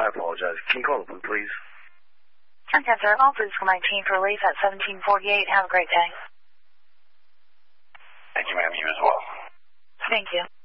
apologize. Can you call the blue, please? 10-10, sir. All Blue School 19 for release at 1748. Have a great day. Thank you, ma'am. You as well. Thank you.